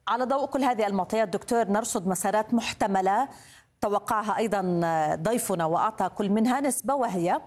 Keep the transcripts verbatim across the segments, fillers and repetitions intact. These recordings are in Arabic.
على ضوء كل هذه المعطيات دكتور، نرصد مسارات محتملة توقعها أيضا ضيفنا وأعطى كل منها نسبة، وهي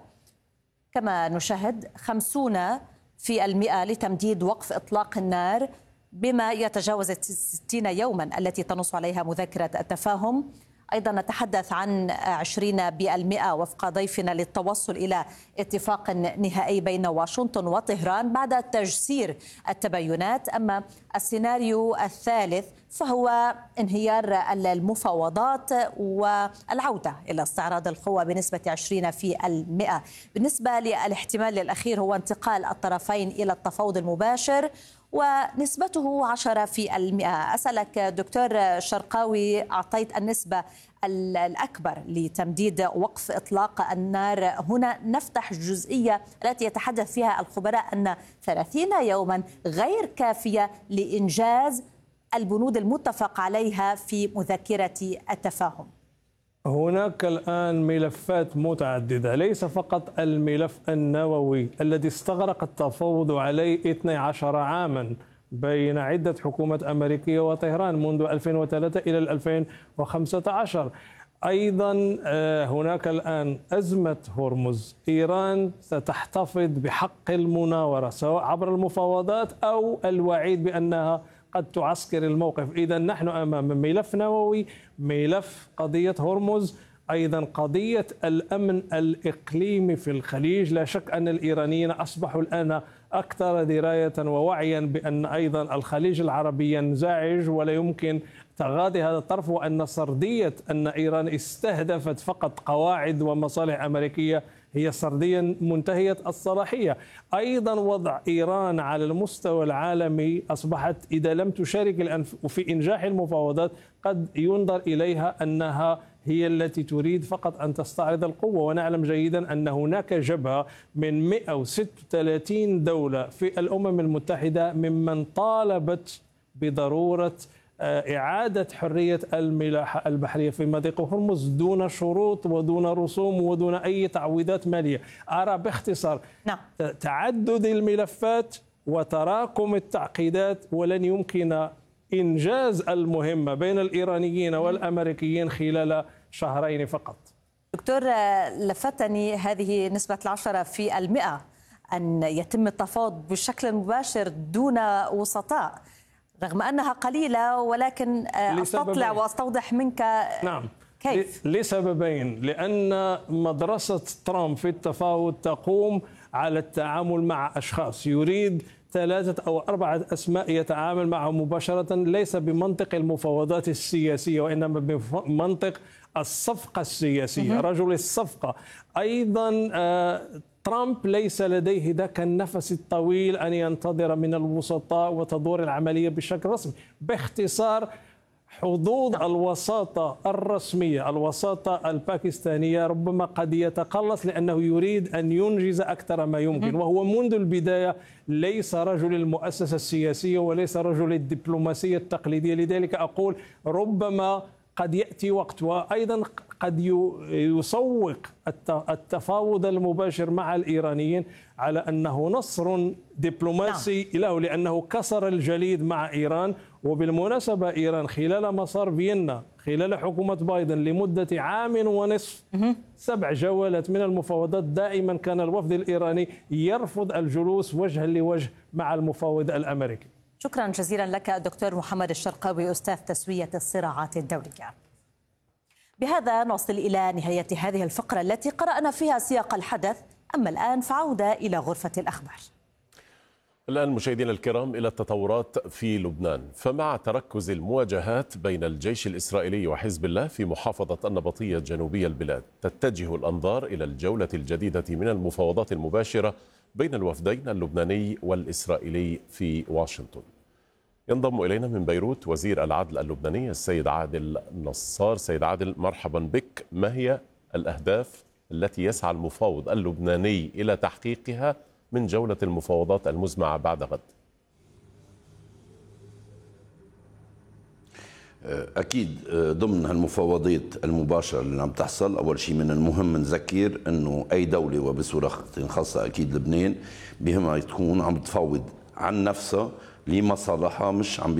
كما نشاهد خمسين في المئة لتمديد وقف إطلاق النار بما يتجاوز ستين يوما التي تنص عليها مذكرة التفاهم. أيضا نتحدث عن عشرين بالمئة وفق ضيفنا للتوصل إلى اتفاق نهائي بين واشنطن وطهران بعد تجسير التباينات. أما السيناريو الثالث فهو انهيار المفاوضات والعودة إلى استعراض القوى بنسبة عشرين في المئة. بالنسبة للاحتمال الأخير هو انتقال الطرفين إلى التفاوض المباشر ونسبته عشرة في المئة. أسألك دكتور شرقاوي، أعطيت النسبة الأكبر لتمديد وقف إطلاق النار، هنا نفتح الجزئية التي يتحدث فيها الخبراء أن ثلاثين يوما غير كافية لإنجاز البنود المتفق عليها في مذكرة التفاهم. هناك الآن ملفات متعددة، ليس فقط الملف النووي الذي استغرق التفاوض عليه اثني عشر عاما بين عدة حكومات أمريكية وطهران منذ ألفين وثلاثة إلى ألفين وخمسة عشر. أيضا هناك الآن أزمة هرمز. إيران ستحتفظ بحق المناورة سواء عبر المفاوضات أو الوعيد بأنها قد تعسكر الموقف. إذا نحن أمام ملف نووي، ملف قضية هرمز، أيضا قضية الأمن الإقليمي في الخليج. لا شك أن الإيرانيين أصبحوا الآن أكثر دراية ووعيا بأن أيضا الخليج العربي ينزعج ولا يمكن تغاضي هذا الطرف، وأن سردية أن إيران استهدفت فقط قواعد ومصالح أمريكية هي سردية منتهية الصلاحية. أيضا وضع إيران على المستوى العالمي أصبحت إذا لم تشارك الآن في إنجاح المفاوضات قد ينظر إليها أنها هي التي تريد فقط أن تستعرض القوة. ونعلم جيدا أن هناك جبهة من مئة وستة وثلاثين دولة في الأمم المتحدة ممن طالبت بضرورة إعادة حرية الملاحة البحرية في مضيق هرمز دون شروط ودون رسوم ودون أي تعويضات مالية. أرى باختصار نعم. تعدد الملفات وتراكم التعقيدات، ولن يمكن إنجاز المهمة بين الإيرانيين والأمريكيين خلال شهرين فقط. دكتور، لفتني هذه نسبة العشرة في المئة أن يتم التفاوض بشكل مباشر دون وسطاء، رغم أنها قليلة، ولكن أستطلع وأستوضح منك نعم كيف؟ لسببين. لأن مدرسة ترامب في التفاوض تقوم على التعامل مع أشخاص، يريد ثلاثة أو أربعة أسماء يتعامل معهم مباشرة، ليس بمنطق المفاوضات السياسية وإنما بمنطق الصفقة السياسية، رجل الصفقة. أيضا آه ترامب ليس لديه ذاك النفس الطويل أن ينتظر من الوسطاء وتدور العملية بشكل رسمي. باختصار، حظوظ الوساطة الرسمية، الوساطة الباكستانية، ربما قد يتقلص لأنه يريد أن ينجز أكثر ما يمكن، وهو منذ البداية ليس رجل المؤسسة السياسية وليس رجل الدبلوماسية التقليدية. لذلك أقول ربما قد يأتي وقت. وأيضا قد يسوق التفاوض المباشر مع الإيرانيين على أنه نصر دبلوماسي له، لأنه كسر الجليد مع إيران. وبالمناسبة إيران خلال مسار فيينا خلال حكومة بايدن لمدة عام ونصف سبع جولات من المفاوضات، دائما كان الوفد الإيراني يرفض الجلوس وجها لوجه مع المفاوض الأمريكي. شكرا جزيلا لك دكتور محمد الشرقاوي، أستاذ تسوية الصراعات الدولية. بهذا نصل إلى نهاية هذه الفقرة التي قرأنا فيها سياق الحدث. أما الآن فعودة إلى غرفة الأخبار. الآن مشاهدينا الكرام إلى التطورات في لبنان. فمع تركز المواجهات بين الجيش الإسرائيلي وحزب الله في محافظة النبطية جنوبي البلاد، تتجه الأنظار إلى الجولة الجديدة من المفاوضات المباشرة بين الوفدين اللبناني والإسرائيلي في واشنطن. ينضم إلينا من بيروت وزير العدل اللبناني السيد عادل نصار. سيد عادل، مرحبا بك. ما هي الأهداف التي يسعى المفاوض اللبناني إلى تحقيقها من جولة المفاوضات المزمعة بعد غد؟ أكيد ضمن هالمفاوضات المباشرة اللي عم تحصل، أول شيء من المهم نذكر أنه أي دولة وبصورة خاصة أكيد لبنان بهمها تكون عم تفاوض عن نفسها لمصالحها، مش عم